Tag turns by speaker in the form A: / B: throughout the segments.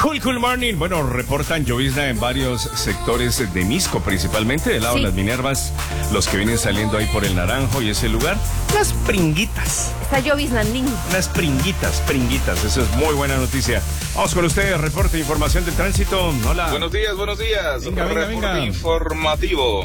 A: Cool Morning. Bueno, reportan llovizna en varios sectores de Misco, principalmente del lado de las Minervas, los que vienen saliendo ahí por el Naranjo y ese lugar. Unas pringuitas.
B: Está lloviznandín.
A: Unas pringuitas. Eso es muy buena noticia. Vamos con ustedes, reporte, información del tránsito. Hola.
C: Buenos días.
A: Venga.
C: Informativo.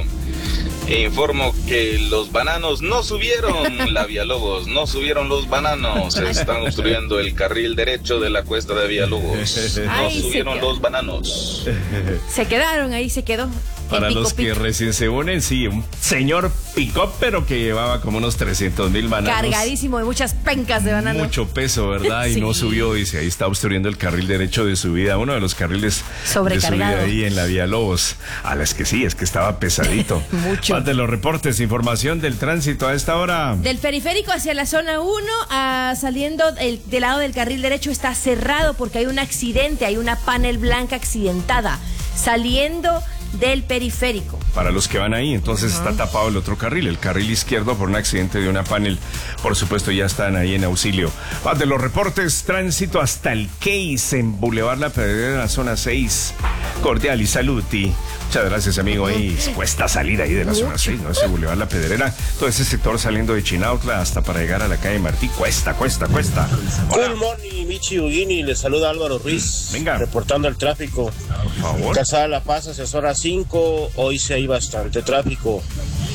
C: Informo que los bananos no subieron, la Villalobos, no subieron los bananos, están obstruyendo el carril derecho de la cuesta de Villalobos, no subieron los bananos.
B: Se quedaron, ahí se quedó.
A: Para los que recién se unen, sí, un señor pick-up, pero que llevaba como unos 300,000 bananos.
B: Cargadísimo de muchas pencas de banano.
A: Mucho peso, ¿verdad? Y no subió, dice, ahí está obstruyendo el carril derecho de subida, uno de los carriles de subida ahí en la Villalobos. A las que sí, es que estaba pesadito.
B: Mucho.
A: De los reportes, información del tránsito a esta hora.
B: Del periférico hacia la zona 1, saliendo del lado del carril derecho está cerrado porque hay un accidente, hay una panel blanca accidentada, saliendo del periférico.
A: Para los que van ahí, entonces está tapado el otro carril, el carril izquierdo por un accidente de una panel. Por supuesto, ya están ahí en auxilio. De los reportes, tránsito hasta el Case en Boulevard La Pedrera, en la zona 6. Cordial y saluti. Muchas gracias, amigo. Ahí cuesta salir ahí de la zona 6, ¿no? Ese Boulevard La Pedrera, todo ese sector saliendo de Chinautla hasta para llegar a la calle Martí. Cuesta.
D: Good morning, Michi Ugini. Les saluda Álvaro Ruiz.
A: Venga.
D: Reportando el tráfico.
A: Por favor.
D: Calzada La Paz, asesora 5. Hoy sí hay bastante tráfico.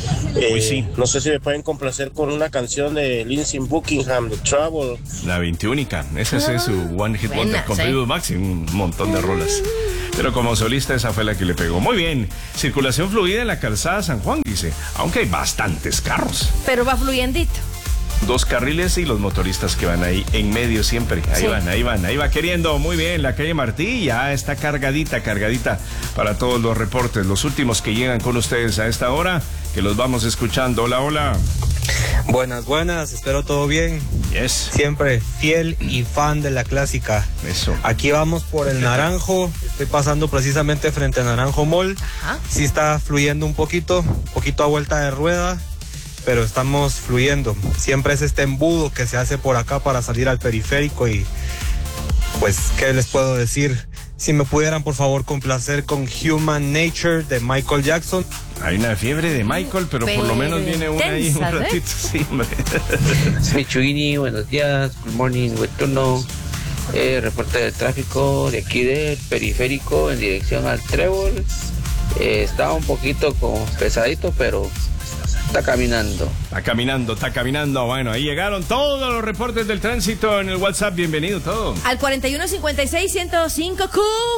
A: Sí.
D: No sé si me pueden complacer con una canción de Lindsey Buckingham, The Trouble.
A: La 21. Ese es su One Hit Wonder con Fleetwood Mac, un montón de rolas. Pero como solista esa fue la que le pegó. Muy bien. Circulación fluida en la calzada San Juan, dice. Aunque hay bastantes carros.
B: Pero va fluyendito.
A: 2 carriles y los motoristas que van ahí en medio siempre. Ahí va queriendo. Muy bien, la calle Martí ya está cargadita para todos los reportes. Los últimos que llegan con ustedes a esta hora, que los vamos escuchando. Hola.
E: Buenas, espero todo bien.
A: Yes.
E: Siempre fiel y fan de la clásica.
A: Eso.
E: Aquí vamos por el Naranjo, estoy pasando precisamente frente a Naranjo Mall.
B: Ajá.
E: Sí está fluyendo un poquito a vuelta de rueda, pero estamos fluyendo. Siempre es este embudo que se hace por acá para salir al periférico y pues, ¿qué les puedo decir? Si me pudieran, por favor, complacer con Human Nature de Michael Jackson.
A: Hay una fiebre de Michael, pero por lo menos viene una ahí un ratito. Sí, hombre.
F: Michuini, buenos días. Good morning, buen turno. Reporte de tráfico de aquí del periférico en dirección al Trébol. Está un poquito como pesadito, pero está caminando.
A: Está caminando. Bueno, ahí llegaron todos los reportes del tránsito en el WhatsApp. Bienvenido todo.
B: Al 4156-105.